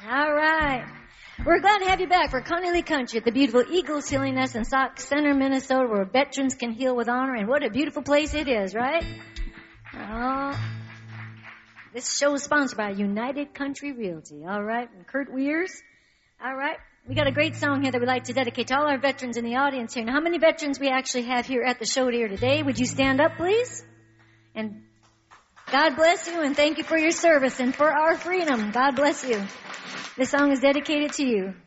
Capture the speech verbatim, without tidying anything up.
All right. We're glad to have you back for Connolly Country at the beautiful Eagles Healing Nest in Sauk Center, Minnesota, where veterans can heal with honor. And what a beautiful place it is, right? Oh, this show is sponsored by United Country Realty. All right. And Kurt Weirs. All right. We got a great song here that we'd like to dedicate to all our veterans in the audience here. Now, how many veterans we actually have here at the show here today? Would you stand up, please? And God bless you, and thank you for your service and for our freedom. God bless you. This song is dedicated to you.